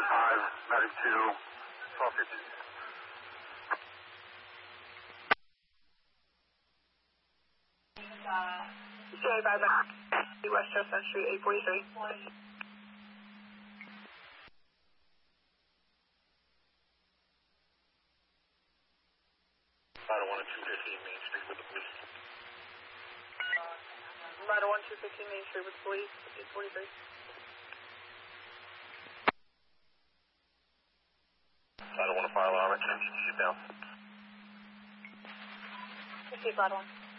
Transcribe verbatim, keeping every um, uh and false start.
five, medic two, twelve fifty. C A five, West Chestnut Street, eight forty-three. Ladder one and two fifteen Main Street with the police. Ladder one, two fifteen Main Street with police, eight forty-three. Ladder one, fire alarm, attention, shoot down. Receive ladder one.